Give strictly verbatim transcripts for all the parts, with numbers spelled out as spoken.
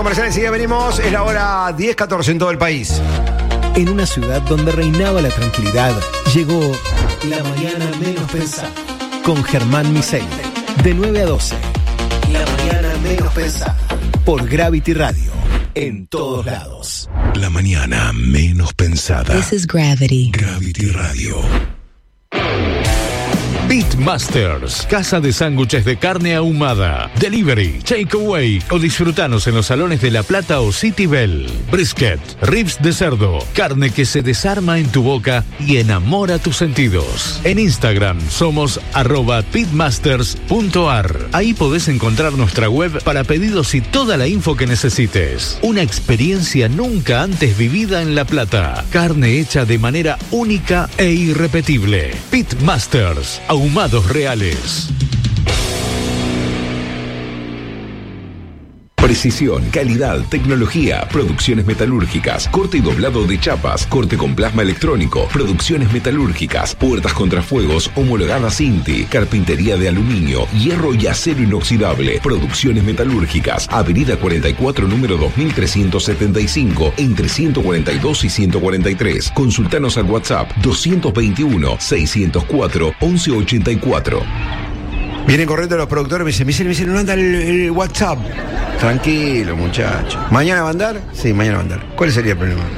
comercial, enseguida venimos. Es la hora diez catorce en todo el país. En una ciudad donde reinaba la tranquilidad, llegó La Mañana Menos Pensada con Germán Miseli. De nueve a doce. La Mañana Menos Pensada. Por Gravity Radio. En todos lados. La Mañana Menos Pensada. This is Gravity. Gravity Radio. Beatmasters, casa de sándwiches de carne ahumada, delivery, takeaway o disfrutanos en los salones de La Plata o City Bell. Brisket, ribs de cerdo, carne que se desarma en tu boca y enamora tus sentidos. En Instagram somos arroba beatmasters punto ar. Ahí podés encontrar nuestra web para pedidos y toda la info que necesites. Una experiencia nunca antes vivida en La Plata. Carne hecha de manera única e irrepetible. Beatmasters, ahumados reales. Precisión, calidad, tecnología, producciones metalúrgicas, corte y doblado de chapas, corte con plasma electrónico, producciones metalúrgicas, puertas contrafuegos homologadas INTI, carpintería de aluminio, hierro y acero inoxidable, producciones metalúrgicas, avenida cuarenta y cuatro, número dos mil trescientos setenta y cinco, entre ciento cuarenta y dos y ciento cuarenta y tres. Consultanos al WhatsApp doscientos veintiuno, seiscientos cuatro, once ochenta y cuatro. Vienen corriendo los productores, me dicen, me dicen, me dicen, no anda el, el WhatsApp. Tranquilo, muchachos. ¿Mañana va a andar? Sí, mañana va a andar. ¿Cuál sería el problema?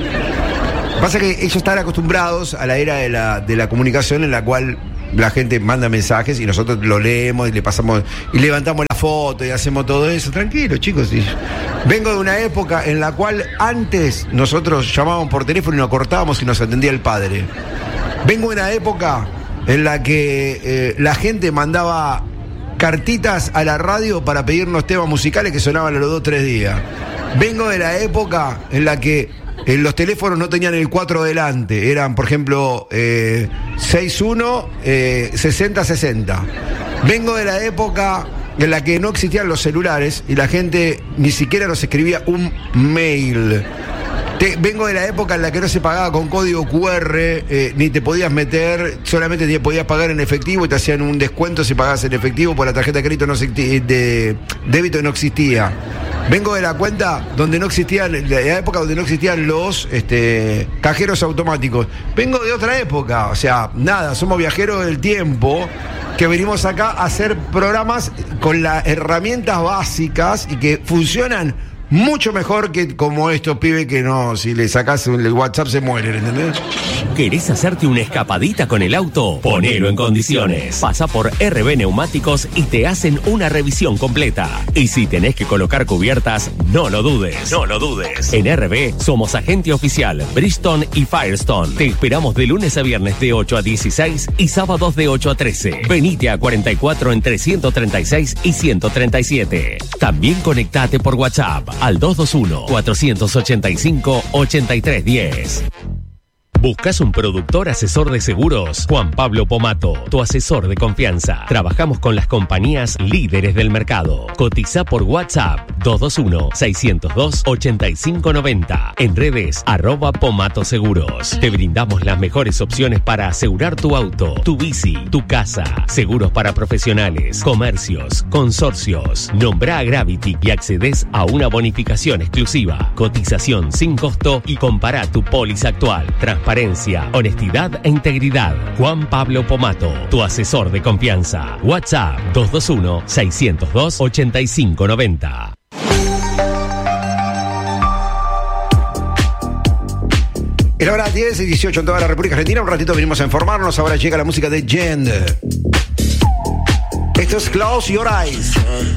Pasa que ellos están acostumbrados a la era de la, de la comunicación en la cual la gente manda mensajes y nosotros lo leemos y le pasamos y levantamos la foto y hacemos todo eso. Tranquilo, chicos. Vengo de una época en la cual antes nosotros llamábamos por teléfono y nos cortábamos y nos atendía el padre. Vengo de una época en la que eh, la gente mandaba cartitas a la radio para pedirnos temas musicales que sonaban a los dos o tres días. Vengo de la época en la que eh, los teléfonos no tenían el cuatro delante. Eran, por ejemplo, eh, sesenta y uno, eh, sesenta sesenta. Vengo de la época en la que no existían los celulares y la gente ni siquiera nos escribía un mail. Te, vengo de la época en la que no se pagaba con código cu erre, eh, ni te podías meter, solamente te podías pagar en efectivo y te hacían un descuento si pagabas en efectivo, porque la tarjeta de crédito no existía, de débito no existía. Vengo de la cuenta donde no existían, de la época donde no existían los este, cajeros automáticos. Vengo de otra época, o sea, nada, somos viajeros del tiempo, que venimos acá a hacer programas con las herramientas básicas y que funcionan mucho mejor que como estos pibes que no, si le sacás el WhatsApp se mueren, ¿entendés? ¿Querés hacerte una escapadita con el auto? Ponelo en condiciones. Pasa por R B Neumáticos y te hacen una revisión completa. Y si tenés que colocar cubiertas, no lo dudes. No lo dudes. En R B somos agente oficial Bridgestone y Firestone. Te esperamos de lunes a viernes de ocho a dieciséis y sábados de ocho a trece. Venite a cuarenta y cuatro entre ciento treinta y seis y ciento treinta y siete. También conectate por WhatsApp al dos dos uno, cuatro ocho cinco, ocho tres uno cero. ¿Buscas un productor asesor de seguros? Juan Pablo Pomato, tu asesor de confianza. Trabajamos con las compañías líderes del mercado. Cotiza por WhatsApp dos dos uno, seis cero dos, ocho cinco nueve cero. En redes arroba Pomato Seguros. Te brindamos las mejores opciones para asegurar tu auto, tu bici, tu casa. Seguros para profesionales, comercios, consorcios. Nombra a Gravity y accedes a una bonificación exclusiva. Cotización sin costo y compara tu póliza actual. Transparencia, honestidad e integridad. Juan Pablo Pomato, tu asesor de confianza. WhatsApp dos dos uno, seis cero dos, ocho cinco nueve cero. Es la hora diez y dieciocho en toda la República Argentina. Un ratito venimos a informarnos. Ahora llega la música de Jend. Esto es Close Your Eyes.